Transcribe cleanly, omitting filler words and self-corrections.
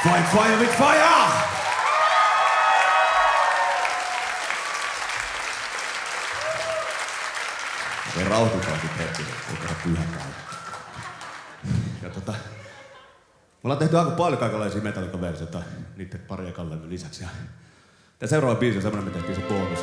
Fight fire with fire! Okei, rauhoitutaan sit hetki, ei tehdä pyhäkään. Ja me ollaan tehty aika paljon kaikenlaisia Metallica-versioita niitten pari ekan levyn lisäksi. Tää seuraava biisi on semmonen, me tehtiin se bonus.